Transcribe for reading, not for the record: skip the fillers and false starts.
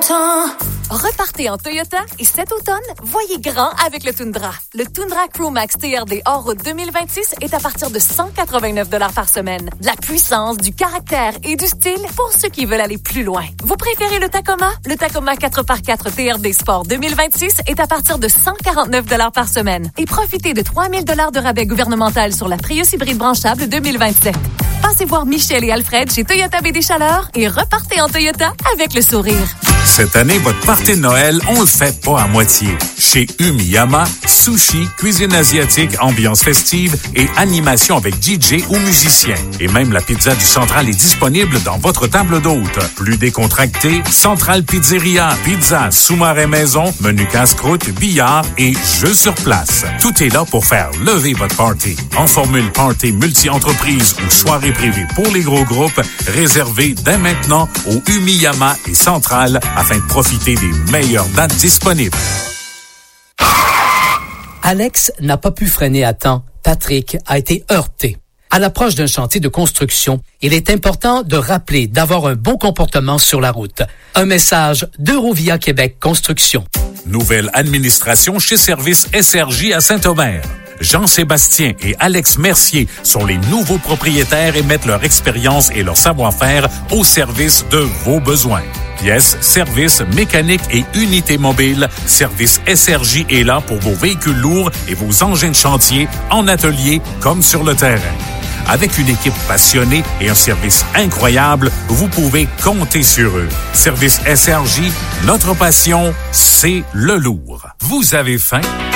printemps. Repartez en Toyota et cet automne, voyez grand avec le Tundra. Le Tundra Crew Max TRD hors route 2026 est à partir de 189 $ par semaine. De la puissance, du caractère et du style pour ceux qui veulent aller plus loin. Vous préférez le Tacoma? Le Tacoma 4x4 TRD Sport 2026 est à partir de 149 $ par semaine. Et profitez de 3 000 $ de rabais gouvernemental sur la Prius hybride branchable 2027. Passez voir Michel et Alfred chez Toyota BD Chaleur et repartez en Toyota avec le sourire. Cette année, votre party de Noël, on le fait pas à moitié. Chez Umiyama, sushi, cuisine asiatique, ambiance festive et animation avec DJ ou musicien. Et même la pizza du Central est disponible dans votre table d'hôte. Plus décontracté, Central Pizzeria, pizza, sous-marin maison, menu casse-croûte, billard et jeux sur place. Tout est là pour faire lever votre party. En formule party multi-entreprise ou soirée privée pour les gros groupes, réservez dès maintenant au Umiyama et Central afin de profiter des meilleures dates disponibles. Alex n'a pas pu freiner à temps. Patrick a été heurté. À l'approche d'un chantier de construction, il est important de rappeler d'avoir un bon comportement sur la route. Un message d'Eurovia Québec Construction. Nouvelle administration chez Service SRJ à Saint-Omer. Jean-Sébastien et Alex Mercier sont les nouveaux propriétaires et mettent leur expérience et leur savoir-faire au service de vos besoins. Pièces, services, mécaniques et unités mobiles, Service SRJ est là pour vos véhicules lourds et vos engins de chantier en atelier comme sur le terrain. Avec une équipe passionnée et un service incroyable, vous pouvez compter sur eux. Service SRJ, notre passion, c'est le lourd. Vous avez faim?